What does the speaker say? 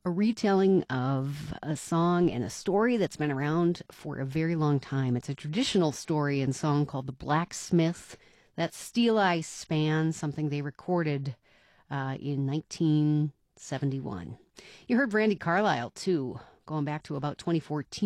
a retelling of a song and a story that's been around for a very long time. It's a traditional story and song called The Blacksmith. That's Steel Eye Span, something they recorded in 1971. You heard Brandy Carlisle, too, going back to about 2014.